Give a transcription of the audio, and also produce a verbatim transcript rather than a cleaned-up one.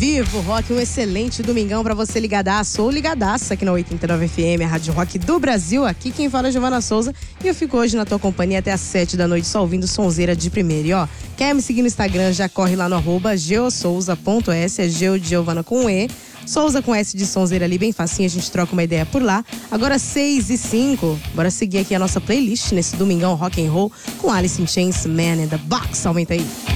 Vivo Rock, um excelente domingão pra você ligadaço ou ligadaça aqui na oitenta e nove F M, a Rádio Rock do Brasil. Aqui quem fala é Giovana Souza e eu fico hoje na tua companhia até às sete da noite só ouvindo sonzeira de primeira. E ó, quer me seguir no Instagram, já corre lá no arroba geosouza ponto s, é Geo de Giovana com E, Souza com S de sonzeira ali, bem facinho, a gente troca uma ideia por lá. Agora seis e cinco, bora seguir aqui a nossa playlist nesse domingão rock and roll com Alice in Chains, Man in the Box. Aumenta aí.